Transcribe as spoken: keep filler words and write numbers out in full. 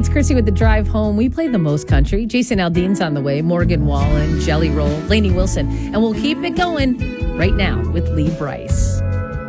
it's Chrissy with the drive home. We play the most country. Jason Aldean's on the way. Morgan Wallen, Jelly Roll, Lainey Wilson. And we'll keep it going right now with Lee Bryce.